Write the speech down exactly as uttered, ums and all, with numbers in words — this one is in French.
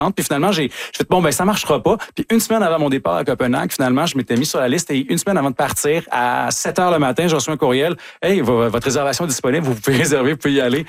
Puis finalement, j'ai, j'ai fait, bon, ben ça marchera pas. Puis une semaine avant mon départ à Copenhague, finalement, je m'étais mis sur la liste et une semaine avant de partir, à sept heures le matin, je reçois un courriel. Hey, votre réservation est disponible, vous pouvez réserver, vous pouvez y aller.